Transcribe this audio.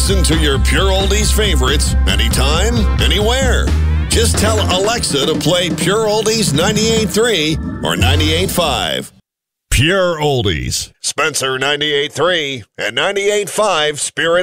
Listen to your Pure Oldies favorites anytime, anywhere. Just tell Alexa to play Pure Oldies 98.3 or 98.5. Pure Oldies. Spencer 98.3 and 98.5 Spirit